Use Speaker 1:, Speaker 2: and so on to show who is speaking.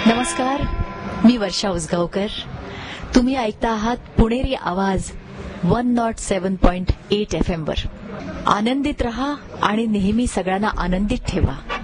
Speaker 1: नमस्कार, मी वर्षा उसगावकर. तुम्ही ऐकता आहात पुणेरी आवाज 107.8 FM वर. आनंदित रहा आणि नेहमी सगळ्यांना आनंदित ठेवा.